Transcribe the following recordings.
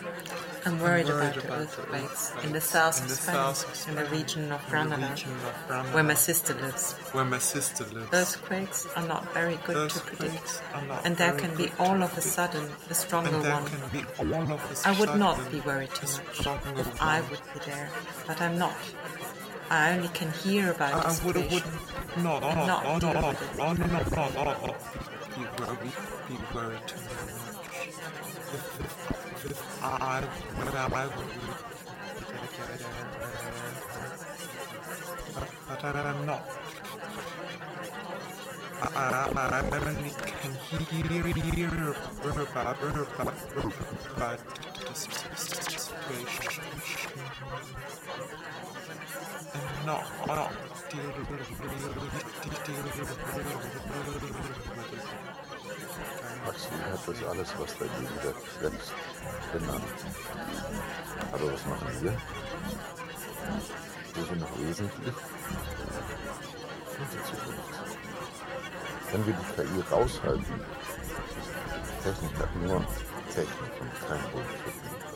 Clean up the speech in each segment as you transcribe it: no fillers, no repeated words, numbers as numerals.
I'm worried about the earthquakes in the south of Spain, in the region of Granada, where my sister lives. Earthquakes are not very good to predict, and there can be all of a sudden a stronger one. I would not be worried too much if I would be there, but I'm not. I only can hear about the situation and not deal with it. Be worried too much. If I but I'm not. I only can hear about the situation and not deal with it. Maxi hat das alles, was dagegen grenzt, benannt. Aber was machen wir? Wir sind noch wesentlich für die Zukunft. Wenn wir die KI raushalten, Technik hat nur Technik und kein Bullshit.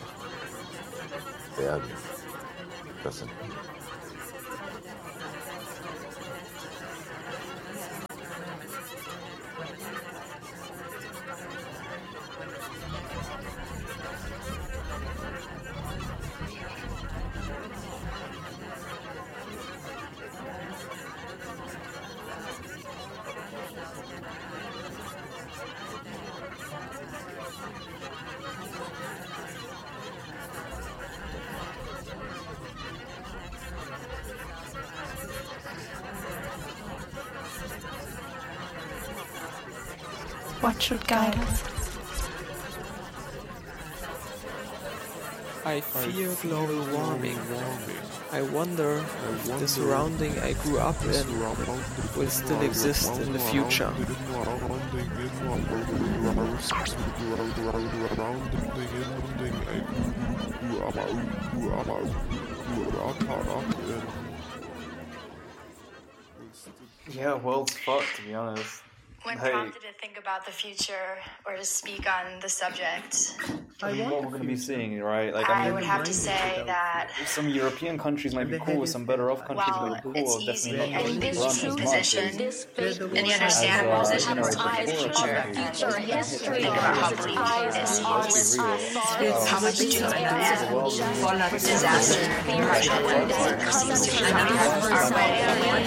Berge, das sind wir. What should guide us? I fear global warming. I wonder if the surrounding I grew up in will still exist in the future. Yeah, world's fucked, to be honest. When prompted to think about the future or to speak on the subject, What we're going to be seeing, right? Like, I would have to say that some European countries might be cool, some better off countries while might be it's cool. easy Definitely not and run easy as position much as and the understandable position to look at the future, think about how bleak this is, how much doom and disaster the Russian is coming our way.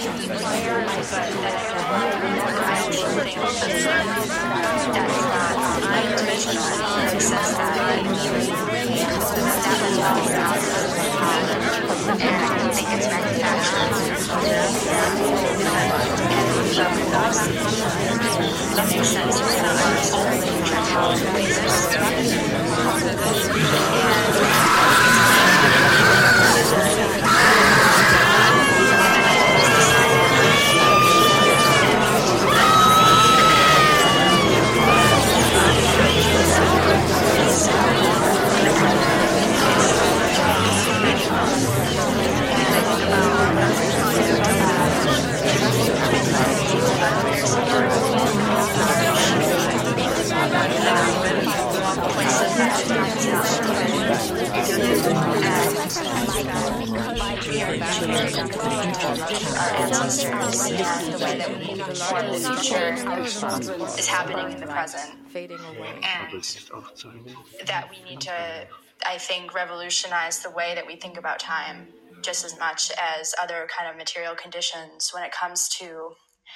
Is happening in the present, fading away, and that we need to, I think, revolutionize the way that we think about time just as much as other kind of material conditions when it comes to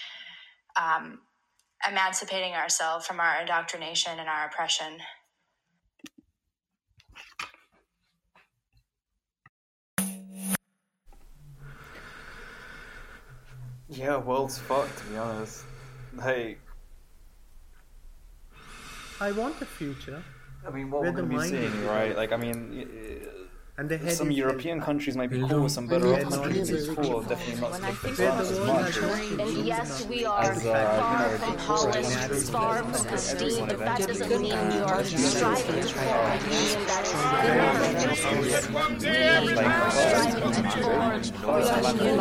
emancipating ourselves from our indoctrination and our oppression. Yeah, world's fucked, to be honest. Hey, I want a future. I mean, what we're going to be seeing, right? Like, I mean, some European countries might be cool, some better off countries might be cool, definitely not as much and yes, we are far from polished, far from esteemed, but that doesn't mean we are striving for a union that is good. We are striving for a union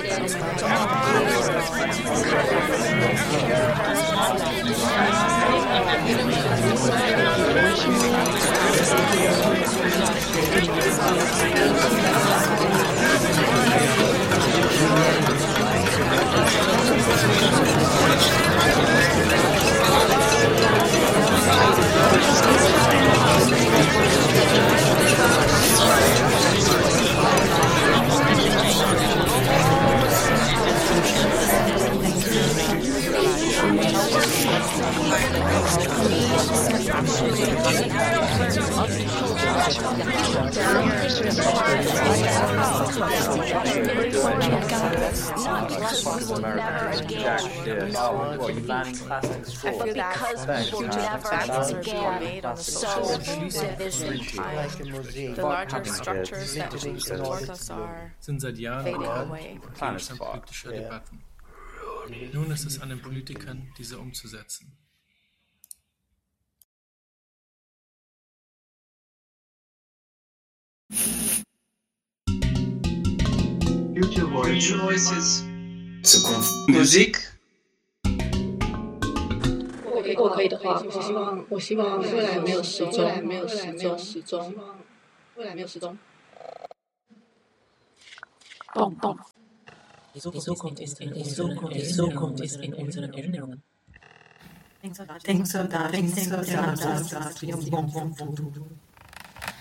that is sind seit Jahren Gegenstand politischer Debatten. Nun ist es an den Politikern, diese umzusetzen. Future Voices. Zukunft Musik. 如果可以的话，我希望未来没有时钟。动。Die Zukunft ist in unseren Erinnerungen. Denkst du da,